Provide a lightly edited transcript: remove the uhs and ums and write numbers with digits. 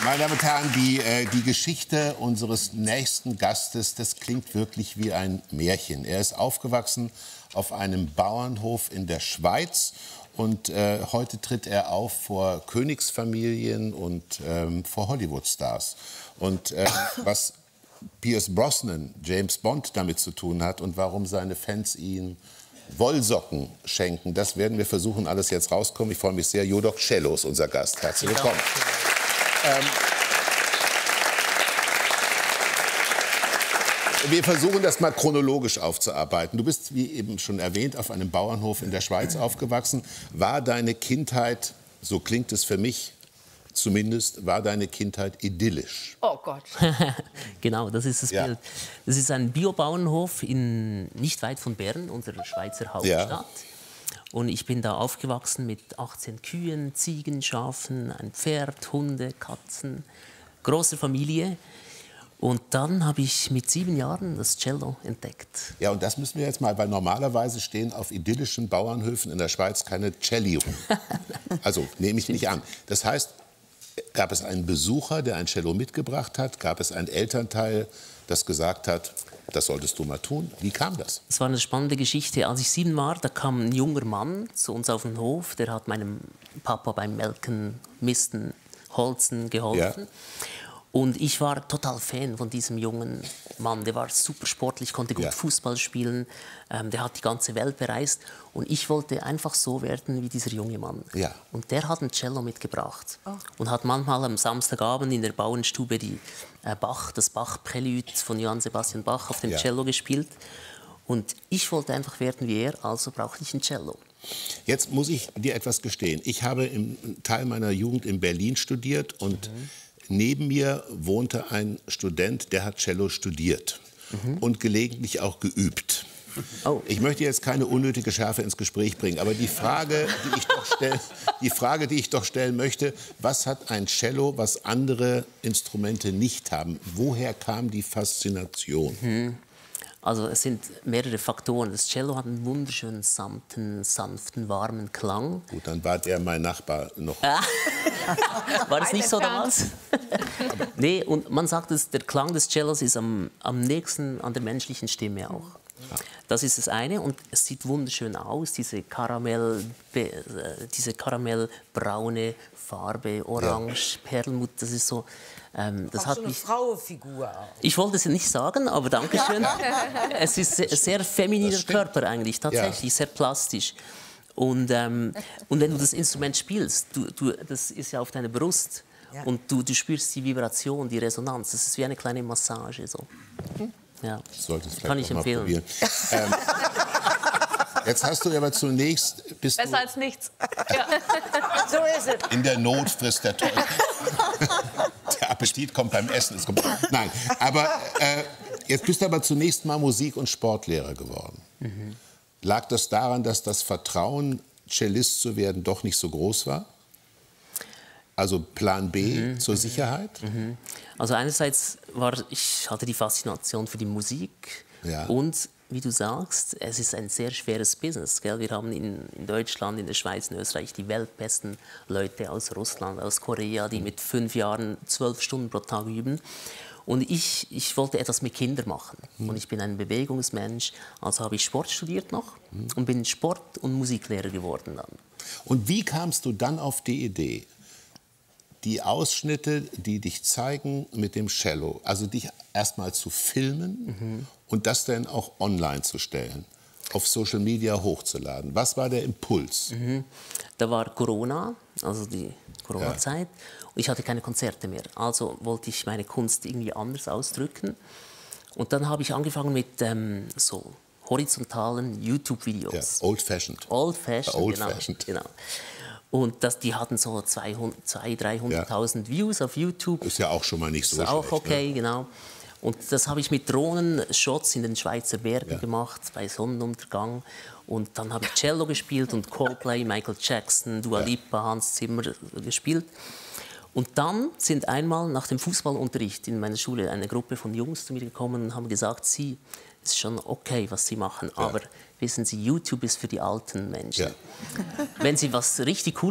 Meine Damen und Herren, die Geschichte unseres nächsten Gastes, das klingt wirklich wie ein Märchen. Er ist aufgewachsen auf einem Bauernhof in der Schweiz und heute tritt er auf vor Königsfamilien und vor Hollywood-Stars. Und was Pierce Brosnan, James Bond, damit zu tun hat und warum seine Fans ihm Wollsocken schenken, das werden wir versuchen, alles jetzt rauskommen. Ich freue mich sehr. Jodok Cello ist unser Gast. Herzlich willkommen. Wir versuchen das mal chronologisch aufzuarbeiten. Du bist, wie eben schon erwähnt, auf einem Bauernhof in der Schweiz aufgewachsen. War deine Kindheit, so klingt es für mich zumindest, war deine Kindheit idyllisch? Oh Gott. Genau, das ist das Bild. Das ist ein Biobauernhof nicht weit von Bern, unserer Schweizer Hauptstadt. Ja. Und ich bin da aufgewachsen mit 18 Kühen, Ziegen, Schafen, ein Pferd, Hunde, Katzen, große Familie. Und dann habe ich mit 7 Jahren das Cello entdeckt. Ja, und das müssen wir jetzt mal, weil normalerweise stehen auf idyllischen Bauernhöfen in der Schweiz keine Celli rum. Also nehme ich nicht an. Das heißt, gab es einen Besucher, der ein Cello mitgebracht hat? Gab es einen Elternteil, das gesagt hat, das solltest du mal tun? Wie kam das? Es war eine spannende Geschichte. Als ich 7 war, da kam ein junger Mann zu uns auf den Hof. Der hat meinem Papa beim Melken, Misten, Holzen geholfen. Ja. Und ich war total Fan von diesem jungen Mann. Der war super sportlich, konnte gut Fußball spielen. Der hat die ganze Welt bereist. Und ich wollte einfach so werden wie dieser junge Mann. Ja. Und der hat ein Cello mitgebracht. Oh. Und hat manchmal am Samstagabend in der Bauernstube das Bach-Prälude von Johann Sebastian Bach auf dem Cello gespielt. Und ich wollte einfach werden wie er, also brauchte ich ein Cello. Jetzt muss ich dir etwas gestehen. Ich habe im Teil meiner Jugend in Berlin studiert und neben mir wohnte ein Student, der hat Cello studiert und gelegentlich auch geübt. Oh. Ich möchte jetzt keine unnötige Schärfe ins Gespräch bringen, aber die Frage, die ich doch stellen möchte, was hat ein Cello, was andere Instrumente nicht haben? Woher kam die Faszination? Also es sind mehrere Faktoren. Das Cello hat einen wunderschönen, sanften, warmen Klang. Gut, dann war der mein Nachbar noch. War das nicht so damals? Nee, und man sagt, der Klang des Cellos ist am nächsten an der menschlichen Stimme auch. Das ist das eine und es sieht wunderschön aus, diese karamellbraune Farbe, orange, Perlmutt, das ist so... das hat so eine Frauenfigur auch. Ich wollte es nicht sagen, aber danke schön. Es ist sehr femininer Körper eigentlich, tatsächlich, sehr plastisch. Und wenn du das Instrument spielst, das ist ja auf deiner Brust und du spürst die Vibration, die Resonanz. Das ist wie eine kleine Massage. So. Ja. Kann ich empfehlen. Jetzt hast du aber zunächst... Besser als nichts. Ja. So ist es. In der Not frisst der Teufel. Der Appetit kommt beim Essen. Nein, aber jetzt bist du aber zunächst mal Musik- und Sportlehrer geworden. Lag das daran, dass das Vertrauen, Cellist zu werden, doch nicht so groß war? Also Plan B zur Sicherheit? Also einerseits ich hatte die Faszination für die Musik und wie du sagst, es ist ein sehr schweres Business. Gell? Wir haben in Deutschland, in der Schweiz, in Österreich die weltbesten Leute aus Russland, aus Korea, die mit 5 Jahren 12 Stunden pro Tag üben. Und ich wollte etwas mit Kindern machen. Und ich bin ein Bewegungsmensch, also habe ich Sport studiert noch und bin Sport- und Musiklehrer geworden dann. Und wie kamst du dann auf die Idee, die Ausschnitte, die dich zeigen mit dem Cello, also dich erstmal zu filmen und das dann auch online zu stellen, auf Social Media hochzuladen? Was war der Impuls? Da war Corona, also die Corona-Zeit, und ich hatte keine Konzerte mehr. Also wollte ich meine Kunst irgendwie anders ausdrücken. Und dann habe ich angefangen mit so horizontalen YouTube-Videos. Ja, old-fashioned. Old-fashioned, genau. Und die hatten so 200.000, 300.000 Views auf YouTube. Ist ja auch schon mal nicht so schlecht. Ist auch okay, genau. Und das habe ich mit Drohnenshots in den Schweizer Bergen gemacht, bei Sonnenuntergang. Und dann habe ich Cello gespielt und Coldplay, Michael Jackson, Dua Lipa, Hans Zimmer gespielt. Und dann sind einmal nach dem Fußballunterricht in meiner Schule eine Gruppe von Jungs zu mir gekommen und haben gesagt, es ist schon okay, was Sie machen, aber wissen Sie, YouTube ist für die alten Menschen. Wenn Sie was richtig cool